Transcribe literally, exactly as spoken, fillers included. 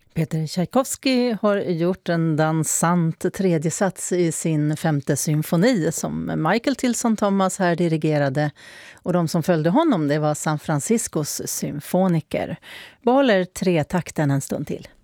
Peter Tchaikovsky har gjort en dansant tredje sats i sin femte symfoni som Michael Tilson Thomas här dirigerade, och de som följde honom det var San Franciscos symfoniker. Behåller tre takten en stund till.